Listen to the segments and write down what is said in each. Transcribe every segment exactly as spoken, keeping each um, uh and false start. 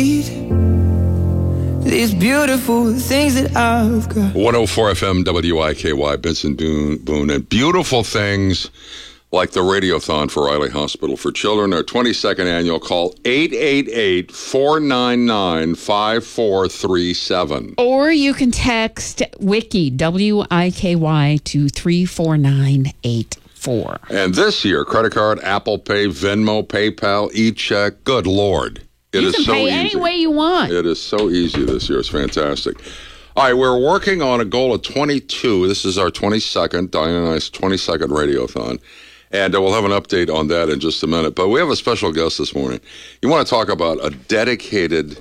These beautiful things that I've got. one oh four F M W I K Y, Benson Boone, Boone, and beautiful things like the Radiothon for Riley Hospital for Children. Our twenty-second annual, call eight eight eight, four nine nine, five four three seven. Or you can text Wiki, W I K Y, to three four nine eight four. And this year, credit card, Apple Pay, Venmo, PayPal, e-check, good Lord. It you is can so pay easy. any way you want. It is so easy this year. It's fantastic. All right, we're working on a goal of twenty-two. This is our twenty-second, Diane and I's twenty-second Radiothon. And uh, we'll have an update on that in just a minute. But we have a special guest this morning. You want to talk about a dedicated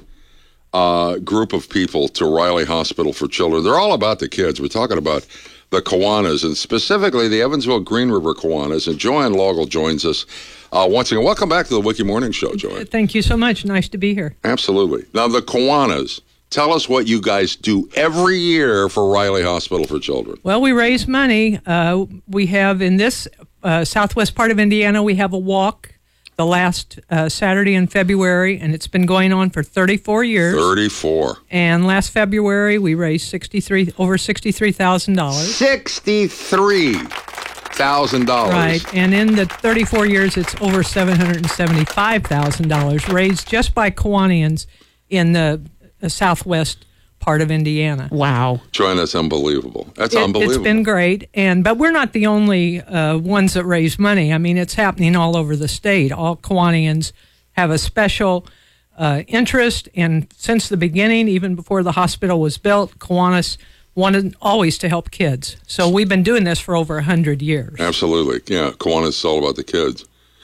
uh, group of people to Riley Hospital for Children. They're all about the kids. We're talking about the Kiwanis, and specifically the Evansville Green River Kiwanis. And Joanne Loggle joins us uh, once again. Welcome back to the Wiki Morning Show, Joanne. Thank you so much. Nice to be here. Absolutely. Now, the Kiwanis, tell us what you guys do every year for Riley Hospital for Children. Well, we raise money. Uh, we have in this uh, southwest part of Indiana, we have a walk the last uh, Saturday in February, and it's been going on for thirty-four years. thirty-four. And last February, we raised sixty-three over sixty-three thousand dollars. sixty-three thousand dollars. Right, and in the thirty-four years, it's over seven hundred seventy-five thousand dollars raised just by Kiwanians in the, the southwest part of Indiana. Wow. Joanne, that's unbelievable. That's it, unbelievable. It's been great, and but we're not the only uh, ones that raise money. I mean, it's happening all over the state. All Kiwanians have a special uh, interest, and since the beginning, even before the hospital was built, Kiwanis wanted always to help kids. So we've been doing this for over one hundred years. Absolutely. Yeah, Kiwanis is all about the kids.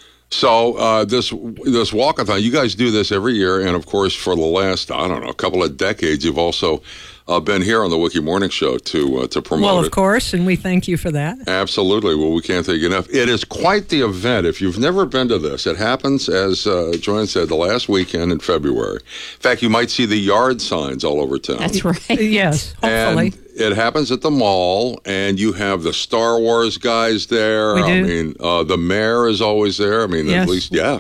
So uh, this this walkathon, you guys do this every year, and of course, for the last I don't know, a couple of decades, you've also uh, been here on the Wiki Morning Show to uh, to promote it. Well, of course, and we thank you for that. Absolutely. Well, we can't thank you enough. It is quite the event. If you've never been to this, it happens, as uh, Joanne said, the last weekend in February. In fact, you might see the yard signs all over town. That's right. Yes, hopefully. And it happens at the mall, and you have the Star Wars guys there. We do. I mean, uh, the mayor is always there. I mean, Yes. at least, yeah.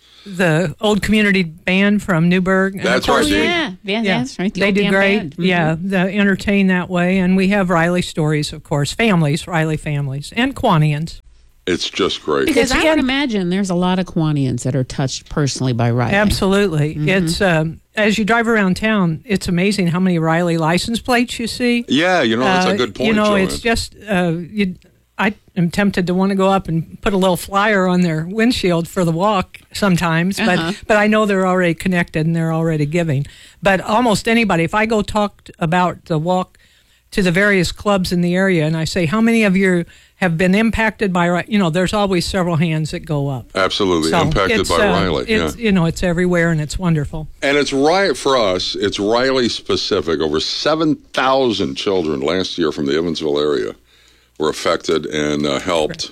The old community band from Newburgh. And That's of course, right. Oh, They- yeah. yeah. Yeah, That's right. The they old do damn great. band. Mhm. Yeah, they entertain that way. And we have Riley stories, of course, families, Riley families, and Kiwanians. It's just great. Because It's I would in- imagine there's a lot of Kiwanians that are touched personally by Riley. Absolutely. It's um, as you drive around town, it's amazing how many Riley license plates you see. Yeah, you know, that's Uh, a good point, You know, Joanne. it's just uh, you. I am tempted to want to go up and put a little flyer on their windshield for the walk sometimes, Uh-huh. but but I know they're already connected and they're already giving. But almost anybody, if I go talk t- about the walk to the various clubs in the area, and I say, how many of you have been impacted by, Ri-" you know, there's always several hands that go up. Absolutely. So Impacted it's, by uh, Riley. Yeah. It's, you know, it's everywhere and it's wonderful. And it's right for us, it's Riley specific. Over seven thousand children last year from the Evansville area were affected and uh, helped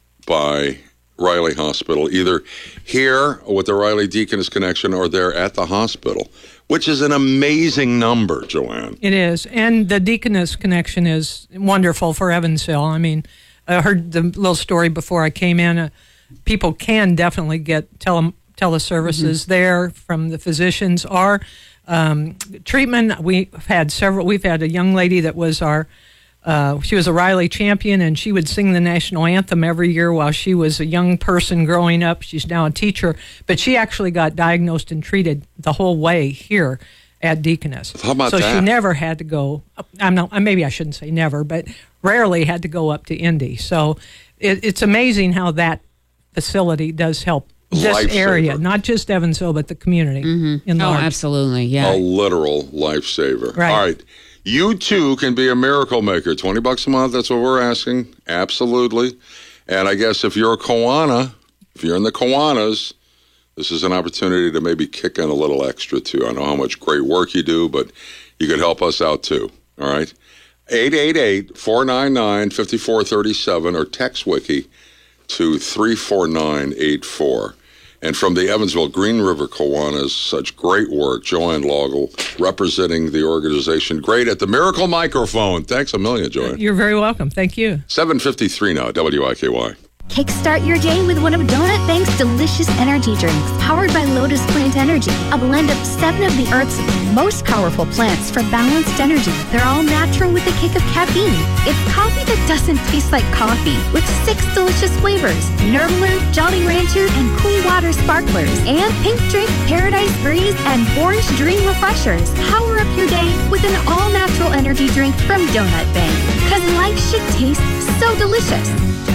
by Riley Hospital, either here with the Riley Deaconess Connection or there at the hospital, which is an amazing number, Joanne. It is. And the Deaconess Connection is wonderful for Evansville. I mean, I heard the little story before I came in. Uh, people can definitely get tele teleservices mm-hmm. there from the physicians or um, treatment. We've had several. We've had a young lady that was our Uh, she was a Riley champion, and she would sing the national anthem every year while she was a young person growing up. She's now a teacher, but she actually got diagnosed and treated the whole way here at Deaconess. How about so that? she never had to go. I'm not. Maybe I shouldn't say never, but rarely had to go up to Indy. So it, it's amazing how that facility does help this Lifesaver. area, not just Evansville, but the community Mm-hmm. in Oh, large. absolutely. Yeah. A literal lifesaver. Right. All right. You, too, can be a miracle maker. twenty bucks a month, that's what we're asking. Absolutely. And I guess if you're a Kiwana, if you're in the Kiwanis, this is an opportunity to maybe kick in a little extra, too. I know how much great work you do, but you could help us out, too. All right? eight eight eight, four nine nine, five four three seven or text Wiki to three four nine eight four. And from the Evansville Green River Kiwanis, such great work. Joanne Loggle representing the organization. Great at the Miracle Microphone. Thanks a million, Joanne. You're very welcome. Thank you. seven fifty-three now, W I K Y. Kickstart your day with one of Donut Bank's delicious energy drinks, powered by Lotus Plant Energy, a blend of seven of the Earth's most powerful plants for balanced energy. They're all natural with a kick of caffeine. It's coffee that doesn't taste like coffee, with six delicious flavors: Nerdler, Jolly Rancher, and Cool Water Sparklers, and Pink Drink, Paradise Breeze, and Orange Dream Refreshers. Power up your day with an all-natural energy drink from Donut Bank, because life should taste so delicious.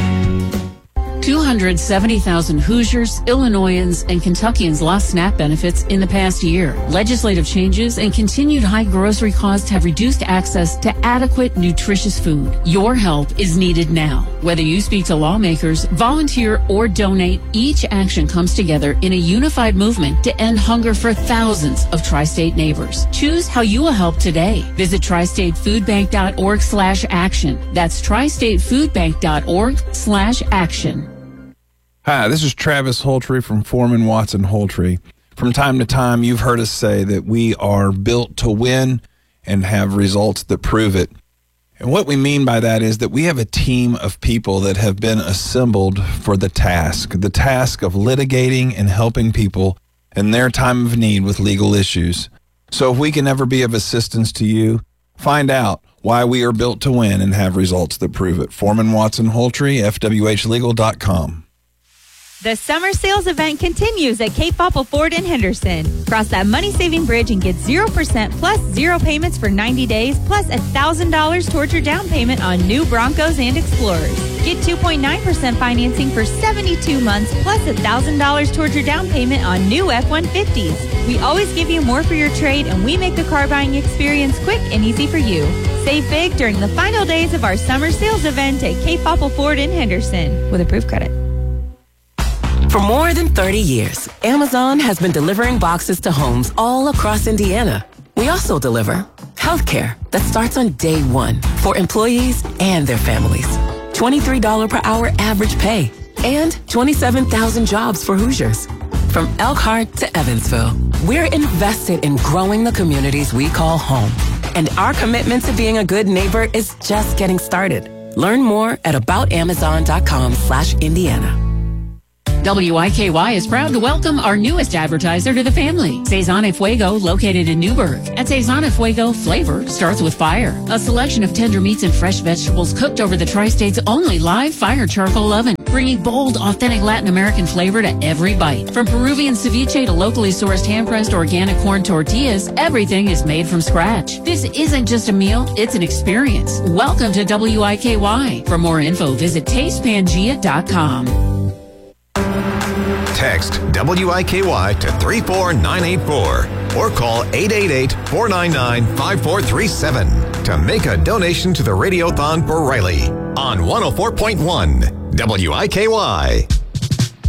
two hundred seventy thousand Hoosiers, Illinoisans, and Kentuckians lost SNAP benefits in the past year. Legislative changes and continued high grocery costs have reduced access to adequate, nutritious food. Your help is needed now. Whether you speak to lawmakers, volunteer, or donate, each action comes together in a unified movement to end hunger for thousands of tri-state neighbors. Choose how you will help today. Visit tristatefoodbank.org slash action. That's tristatefoodbank.org slash action. Hi, this is Travis Holtree from Foreman Watson Holtree. From time to time, you've heard us say that we are built to win and have results that prove it. And what we mean by that is that we have a team of people that have been assembled for the task, the task of litigating and helping people in their time of need with legal issues. So if we can ever be of assistance to you, find out why we are built to win and have results that prove it. Foreman Watson Holtree, F W H legal dot com. The summer sales event continues at Cape Popple Ford in Henderson. Cross that money-saving bridge and get zero percent plus zero payments for ninety days, plus one thousand dollars towards your down payment on new Broncos and Explorers. Get two point nine percent financing for seventy-two months, plus one thousand dollars towards your down payment on new F one fifties. We always give you more for your trade, and we make the car buying experience quick and easy for you. Save big during the final days of our summer sales event at Cape Popple Ford in Henderson with approved credit. For more than thirty years, Amazon has been delivering boxes to homes all across Indiana. We also deliver healthcare that starts on day one for employees and their families. twenty-three dollars per hour average pay and twenty-seven thousand jobs for Hoosiers. From Elkhart to Evansville, we're invested in growing the communities we call home. And our commitment to being a good neighbor is just getting started. Learn more at aboutamazon.com slash Indiana. W I K Y is proud to welcome our newest advertiser to the family, Cezanne Fuego, located in Newburgh. At Cezanne Fuego, flavor starts with fire. A selection of tender meats and fresh vegetables cooked over the Tri-State's only live fire charcoal oven, bringing bold, authentic Latin American flavor to every bite. From Peruvian ceviche to locally sourced hand-pressed organic corn tortillas, everything is made from scratch. This isn't just a meal, it's an experience. Welcome to W I K Y. For more info, visit taste pangea dot com. Text W I K Y to three four nine eight four or call eight eight eight, four nine nine, five four three seven to make a donation to the Radiothon for Riley on one oh four point one W I K Y.